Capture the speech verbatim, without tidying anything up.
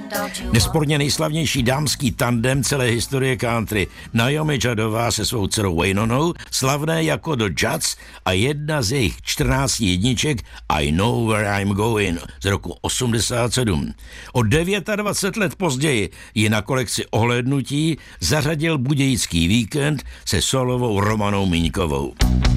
Nesporně nejslavnější dámský tandem celé historie country, Naomi Juddová se svou dcerou Wynonou, slavné jako The Judds a jedna z jejich čtrnácti jedniček I Know Where I'm Going z roku osmdesát sedm. O dvacet devět let později ji na kolekci Ohlédnutí zařadil Budějický víkend se solovou Romanou Miňkovou.